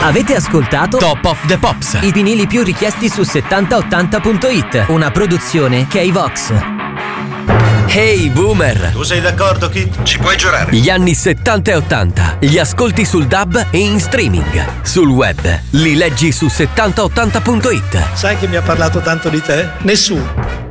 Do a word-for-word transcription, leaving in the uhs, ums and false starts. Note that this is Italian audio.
Avete ascoltato Top of the Pops, i vinili più richiesti su settanta ottanta punto it, una produzione K-Vox. Hey Boomer! Tu sei d'accordo, Kit? Ci puoi giurare? Gli anni settanta e ottanta, li ascolti sul D A B e in streaming. Sul web, li leggi su settanta ottanta punto it. Sai che mi ha parlato tanto di te? Nessuno.